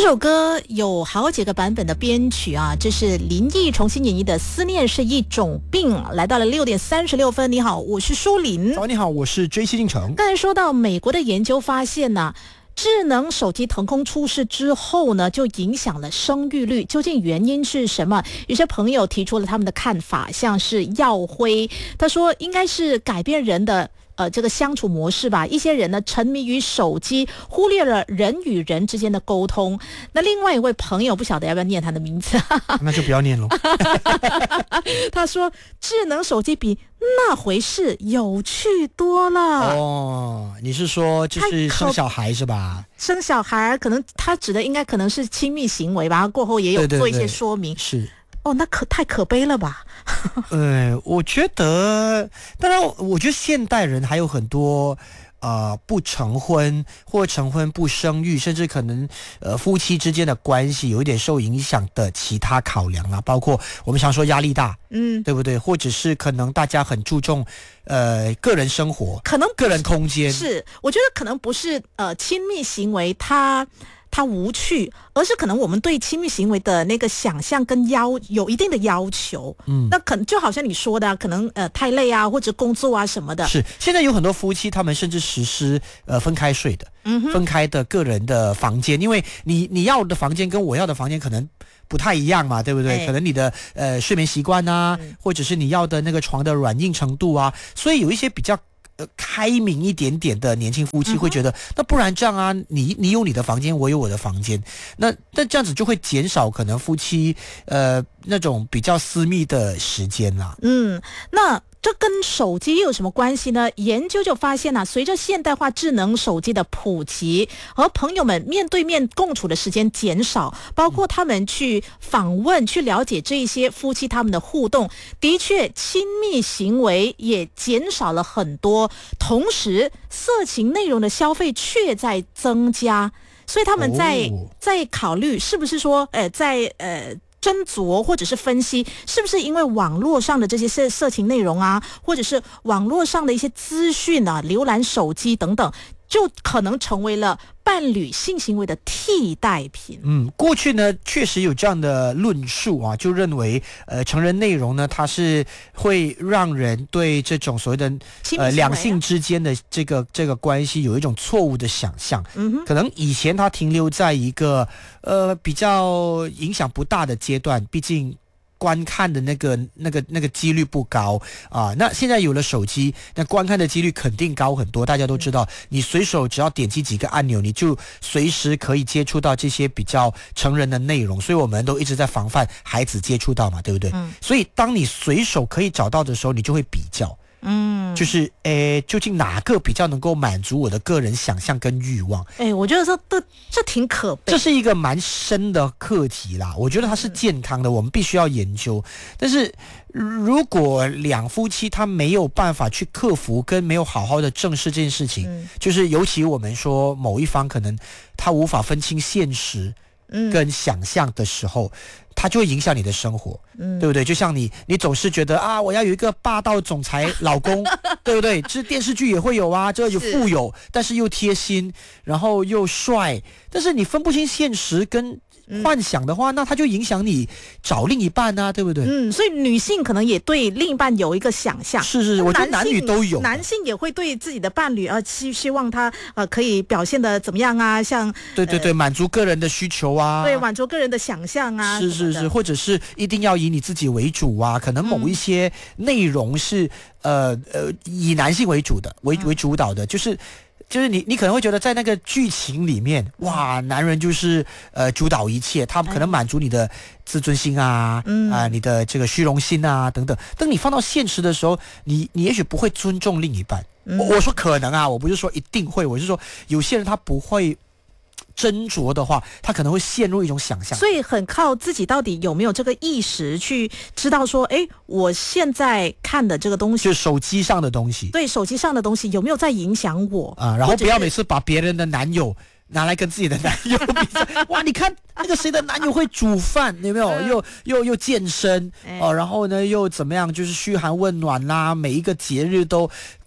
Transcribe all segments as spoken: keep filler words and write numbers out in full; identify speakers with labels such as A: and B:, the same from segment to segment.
A: 这首歌有好几个版本的编曲啊，这是林毅重新演绎的《思念是一种病》。来到了六点三十六分，你好，我是舒琳。
B: 早，你好，我是 J C 进城。
A: 刚才说到美国的研究发现呢、啊，智能手机腾空出世之后呢，就影响了生育率，究竟原因是什么？有些朋友提出了他们的看法，像是耀辉，他说应该是改变人的呃，这个相处模式吧，一些人呢沉迷于手机，忽略了人与人之间的沟通。那另外一位朋友不晓得要不要念他的名字，
B: 那就不要念了。
A: 他说智能手机比那回事有趣多了。
B: 哦，你是说就是生小孩是吧？
A: 生小孩可能他指的应该可能是亲密行为吧，过后也有做一些说明。
B: 对对对，是。
A: 哦，那可太可悲了吧？
B: 呃，我觉得，当然，我觉得现代人还有很多呃不成婚或成婚不生育，甚至可能呃夫妻之间的关系有一点受影响的其他考量啦，包括我们常说压力大，嗯，对不对？或者是可能大家很注重呃个人生活，
A: 可能
B: 个人空间。
A: 是，我觉得可能不是呃亲密行为它。它无趣，而是可能我们对亲密行为的那个想象跟要有一定的要求。嗯，那可能就好像你说的，可能呃太累啊，或者工作啊什么的。
B: 是，现在有很多夫妻，他们甚至实施呃分开睡的，嗯，分开的个人的房间，因为你你要的房间跟我要的房间可能不太一样嘛，对不对？欸、可能你的呃睡眠习惯啊、嗯，或者是你要的那个床的软硬程度啊，所以有一些比较。开明一点点的年轻夫妻会觉得，嗯、那不然这样啊，你你有你的房间，我有我的房间，那那这样子就会减少可能夫妻呃那种比较私密的时间啦。
A: 嗯，那。这跟手机有什么关系呢？研究就发现啊，随着现代化智能手机的普及，和朋友们面对面共处的时间减少，包括他们去访问、去了解这些夫妻他们的互动，的确亲密行为也减少了很多。同时，色情内容的消费却在增加，所以他们在、哦、在考虑是不是说，呃，在呃。斟酌或者是分析，是不是因为网络上的这些色色情内容啊，或者是网络上的一些资讯啊，浏览手机等等，就可能成为了伴侣性行为的替代品。
B: 嗯，过去呢确实有这样的论述啊，就认为呃成人内容呢它是会让人对这种所谓的呃两性之间的这个这个关系有一种错误的想象。嗯哼，可能以前它停留在一个呃比较影响不大的阶段，毕竟。观看的那个、那个、那个几率不高啊，那现在有了手机，那观看的几率肯定高很多。大家都知道，你随手只要点击几个按钮，你就随时可以接触到这些比较成人的内容，所以我们都一直在防范孩子接触到嘛，对不对？嗯。所以当你随手可以找到的时候，你就会比较。嗯，就是诶，究竟哪个比较能够满足我的个人想象跟欲望？
A: 诶，我觉得这这这挺可悲，
B: 这是一个蛮深的课题啦。我觉得它是健康的，嗯、我们必须要研究。但是如果两夫妻他没有办法去克服，跟没有好好的正视这件事情，嗯、就是尤其我们说某一方可能他无法分清现实跟想象的时候。它就会影响你的生活，嗯，对不对？就像你，你总是觉得啊，我要有一个霸道总裁老公，对不对？这电视剧也会有啊，这有富有，但是又贴心，然后又帅，但是你分不清现实跟幻想的话，嗯、那它就影响你找另一半啊，对不对？
A: 嗯，所以女性可能也对另一半有一个想象，
B: 是是，我觉得男女都有，
A: 男性也会对自己的伴侣呃希希望他呃可以表现得怎么样啊，像
B: 对对对，呃、满足个人的需求啊，
A: 对，满足个人的想象啊，
B: 是是是，或者是一定要以你自己为主啊，可能某一些内容是、嗯、呃呃以男性为主的，为为主导的，就是。就是你，你可能会觉得在那个剧情里面，哇，男人就是呃主导一切，他可能满足你的自尊心啊，嗯啊、呃，你的这个虚荣心啊等等。当你放到现实的时候，你你也许不会尊重另一半。嗯、我我说可能啊，我不是说一定会，我是说有些人他不会。斟酌的话，他可能会陷入一种想象，
A: 所以很靠自己到底有没有这个意识去知道说，哎，我现在看的这个东西，
B: 就是手机上的东西，
A: 对，手机上的东西有没有在影响我
B: 啊？然后不要每次把别人的男友拿来跟自己的男友比赛，哇！你看那个谁的男友会煮饭，有没有？又又又健身哦，然后呢又怎么样？就是嘘寒问暖啦，每一个节日都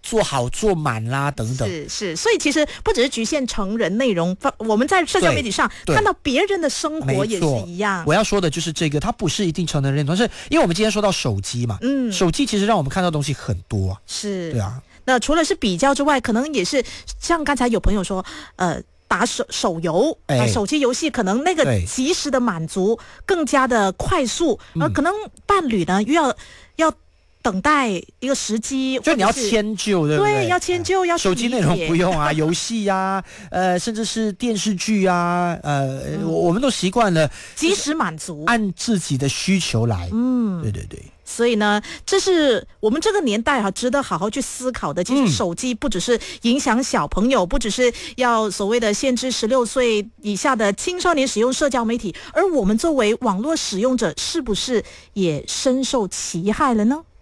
B: 做好做满啦等等。
A: 是是，所以其实不只是局限成人内容，我们在社交媒体上看到别人的生活也是一样。
B: 我要说的就是这个，它不是一定成人认同，是因为我们今天说到手机嘛，嗯，手机其实让我们看到东西很多、啊，
A: 是，
B: 对啊。
A: 那除了是比较之外，可能也是像刚才有朋友说，呃，打手手游，哎、呃，手机游戏可能那个及时的满足更加的快速，而可能伴侣呢又要要等待一个时机，
B: 就你要迁就，对不对？
A: 对，要迁就，要
B: 手机内容不用啊，游戏呀，呃，甚至是电视剧啊，呃，嗯、我们都习惯了
A: 及时满足，
B: 按自己的需求来。嗯，对对对。
A: 所以呢，这是我们这个年代哈、啊，值得好好去思考的。其实手机不只是影响小朋友，嗯、不只是要所谓的限制十六岁以下的青少年使用社交媒体，而我们作为网络使用者，是不是也深受其害了呢？